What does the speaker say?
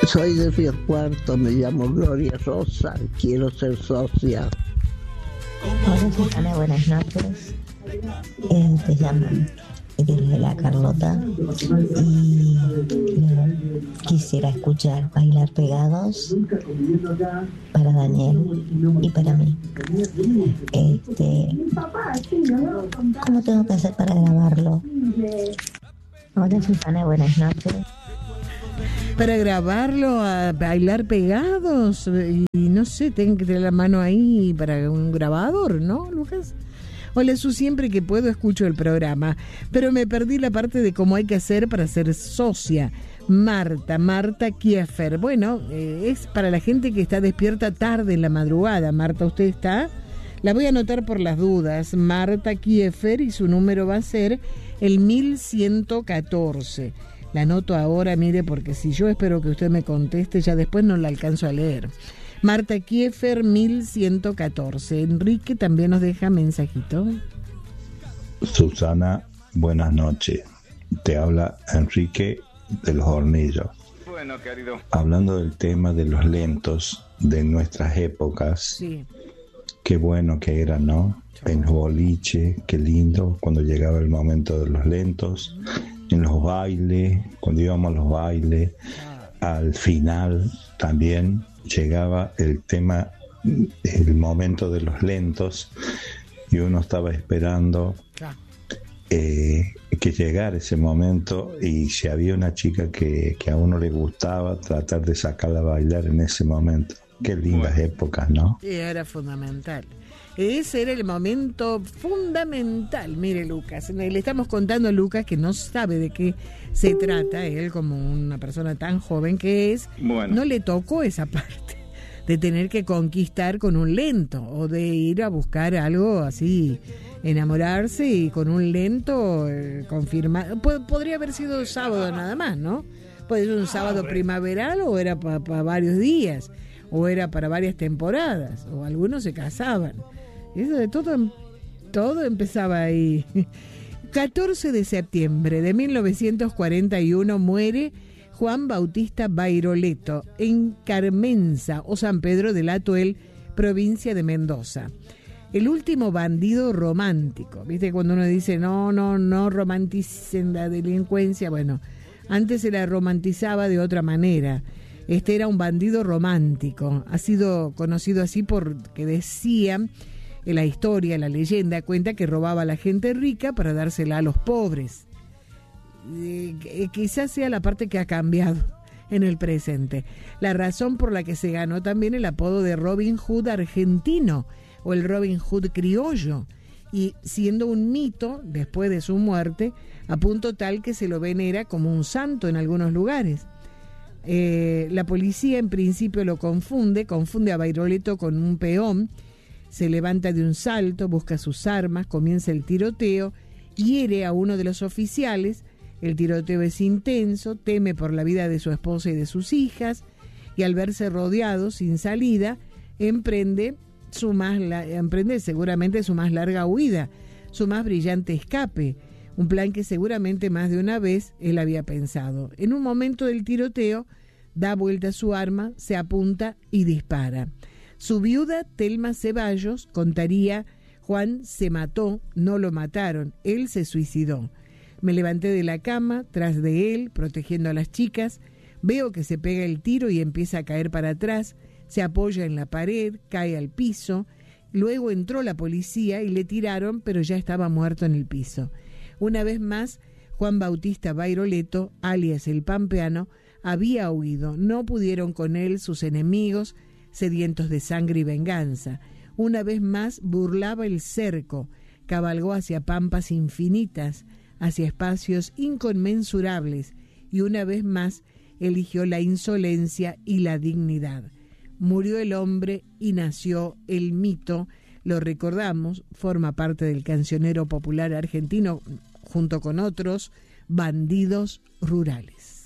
Soy de Río Cuarto, me llamo Gloria Rosa, quiero ser socia. Hola Susana, buenas noches. Te llaman de la Carlota y quisiera escuchar Bailar Pegados para Daniel y para mí. ¿Cómo tengo que hacer para grabarlo? Hola Susana, buenas noches. Para grabarlo a Bailar Pegados, y no sé, tengo que tener la mano ahí para un grabador, ¿no, Lucas? Hola, Su, siempre que puedo escucho el programa, pero me perdí la parte de cómo hay que hacer para ser socia. Marta Kiefer. Bueno, es para la gente que está despierta tarde en la madrugada. Marta, ¿usted está? La voy a anotar por las dudas. Marta Kiefer, y su número va a ser el 1114. La anoto ahora, mire, porque si yo espero que usted me conteste, ya después no la alcanzo a leer. Marta Kiefer, 1114. Enrique también nos deja mensajito. Susana, buenas noches. Te habla Enrique de los Hornillos. Bueno, querido. Hablando del tema de los lentos de nuestras épocas, Sí. Qué bueno que era, ¿no? En los boliches, qué lindo, cuando llegaba el momento de los lentos, en los bailes, cuando íbamos a los bailes, al final también llegaba el tema, el momento de los lentos, y uno estaba esperando que llegara ese momento, y si había una chica que a uno le gustaba, tratar de sacarla a bailar en ese momento. Qué lindas épocas, ¿no? Sí, era fundamental. Ese era el momento fundamental. Mire, Lucas, le estamos contando a Lucas que no sabe de qué se trata. Él, como una persona tan joven que es, no le tocó esa parte de tener que conquistar con un lento o de ir a buscar algo así, enamorarse y con un lento confirmar. Podría haber sido sábado nada más, ¿no? Puede ser un sábado primaveral, o era para varios días, o era para varias temporadas, o algunos se casaban. Eso de todo empezaba ahí. 14 de septiembre de 1941 muere Juan Bautista Bairoleto en Carmenza o San Pedro del Atuel, provincia de Mendoza. El último bandido romántico. ¿Viste cuando uno dice no romanticen la delincuencia? Bueno, antes se la romantizaba de otra manera. Este era un bandido romántico. Ha sido conocido así porque decían, en la historia, la leyenda cuenta que robaba a la gente rica para dársela a los pobres. Quizás sea la parte que ha cambiado en el presente. La razón por la que se ganó también el apodo de Robin Hood argentino o el Robin Hood criollo, y siendo un mito después de su muerte, a punto tal que se lo venera como un santo en algunos lugares. La policía en principio lo confunde a Bairoleto con un peón. Se levanta de un salto, busca sus armas, comienza el tiroteo, hiere a uno de los oficiales. El tiroteo es intenso, teme por la vida de su esposa y de sus hijas, y al verse rodeado sin salida, emprende seguramente su más larga huida, su más brillante escape, un plan que seguramente más de una vez él había pensado. En un momento del tiroteo, da vuelta su arma, se apunta y dispara. Su viuda, Telma Ceballos, contaría: Juan se mató, no lo mataron, él se suicidó. Me levanté de la cama, tras de él, protegiendo a las chicas, veo que se pega el tiro y empieza a caer para atrás, se apoya en la pared, cae al piso, luego entró la policía y le tiraron, pero ya estaba muerto en el piso. Una vez más, Juan Bautista Bairoleto, alias el Pampeano, había huido, no pudieron con él sus enemigos, sedientos de sangre y venganza. Una vez más burlaba el cerco, cabalgó hacia pampas infinitas, hacia espacios inconmensurables, y una vez más eligió la insolencia y la dignidad. Murió el hombre y nació el mito. Lo recordamos, forma parte del cancionero popular argentino junto con otros bandidos rurales.